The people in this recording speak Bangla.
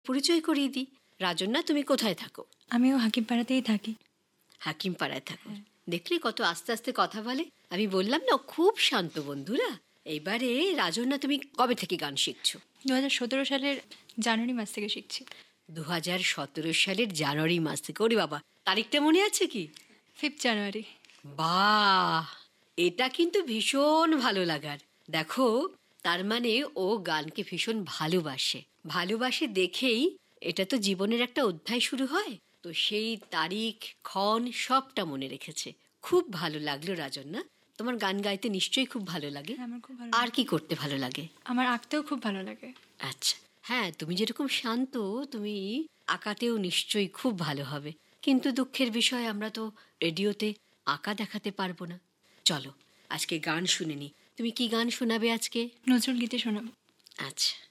পরিচয় করিয়ে দিই। রাজন্যা, তুমি কোথায় থাকো? আমিও হাকিমপাড়াতেই থাকি। হাকিমপাড়ায় থাকো? দেখলে কত আস্তে আস্তে কথা বলে। আমি বললাম না, খুব শান্ত বন্ধুরা। এইবারে রাজন্যা, তুমি কবে থেকে গান শিখছো? 2017 সালের জানুয়ারি মাস থেকে শিখছি। 2017 সালের জানুয়ারি মাস থেকে? ওরে বাবা, তারিখটা মনে আছে কি? 5 জানুয়ারি। বাহ, এটা কিন্তু ভীষণ ভালো লাগার। দেখো, তার মানে ও গানকে ভীষণ ভালোবাসে। ভালোবাসে দেখেই এটা তো জীবনের একটা অধ্যায় শুরু হয়। তো সেই তারিখ, ক্ষণ সবটা মনে রেখেছে। খুব ভালো লাগলো রাজন্যা। তোমার গান গাইতে নিশ্চয়ই খুব ভালো লাগে। আমার খুব ভালো আর কি করতে ভালো লাগে? আমার আঁকতেও খুব ভালো লাগে। আচ্ছা, হ্যাঁ, তুমি যেরকম শান্ত, তুমি আঁকাতেও নিশ্চয়ই খুব ভালো হবে। কিন্তু দুঃখের বিষয়, আমরা তো রেডিওতে আঁকা দেখাতে পারবো না। চলো আজকে গান শুনে নি। তুমি কি গান শোনাবে আজকে? নজরুল গীতি শোনাবো। আচ্ছা।